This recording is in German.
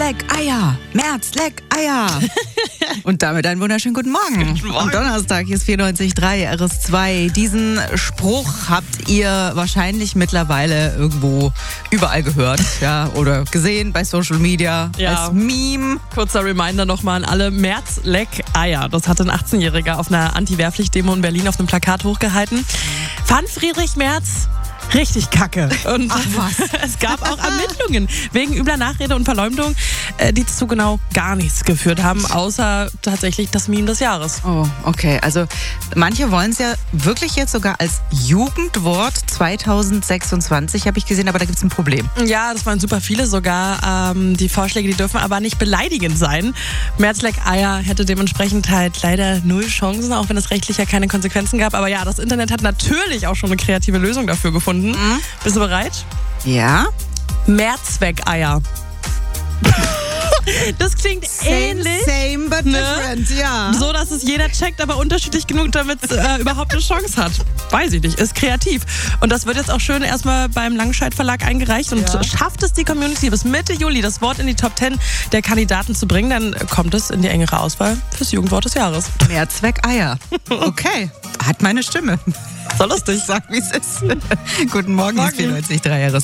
leck Eier. März, leck Eier. Und damit einen wunderschönen guten Morgen. Guten Morgen. Am Donnerstag, hier ist 94.3 RS2. Diesen Spruch habt ihr wahrscheinlich mittlerweile irgendwo überall gehört, ja, oder gesehen bei Social Media, als Meme. Kurzer Reminder nochmal an alle, März, leck Eier. Das hatte ein 18-Jähriger auf einer Anti-Wehrpflicht-Demo in Berlin auf einem Plakat hochgehalten. Fand Friedrich Merz richtig kacke. Und ach was. Es gab auch Ermittlungen wegen übler Nachrede und Verleumdung, die zu genau gar nichts geführt haben, außer tatsächlich das Meme des Jahres. Oh, okay. Also manche wollen es ja wirklich jetzt sogar als Jugendwort 2026, habe ich gesehen, aber da gibt es ein Problem. Ja, das waren super viele sogar. Die Vorschläge, die dürfen aber nicht beleidigend sein. März, leck Eier hätte dementsprechend halt leider 0 Chancen, auch wenn es rechtlich ja keine Konsequenzen gab. Aber ja, das Internet hat natürlich auch schon eine kreative Lösung dafür gefunden. Bist du bereit? Ja. Mehrzweckeier. Das klingt ähnlich. Same but different, ja. So, dass es jeder checkt, aber unterschiedlich genug, damit es überhaupt eine Chance hat. Weiß ich nicht, ist kreativ. Und das wird jetzt auch schön erstmal beim Langscheid Verlag eingereicht und schafft es die Community bis Mitte Juli, das Wort in die Top 10 der Kandidaten zu bringen, dann kommt es in die engere Auswahl fürs Jugendwort des Jahres. Mehrzweckeier. Okay, hat meine Stimme. So lustig. Sag, wie es ist. Guten Morgen, hier ist 94.3 RS2.